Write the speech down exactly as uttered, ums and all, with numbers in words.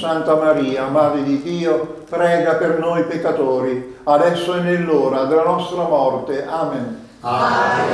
Santa Maria, Madre di Dio, prega per noi peccatori, adesso e nell'ora della nostra morte. Amen. Ave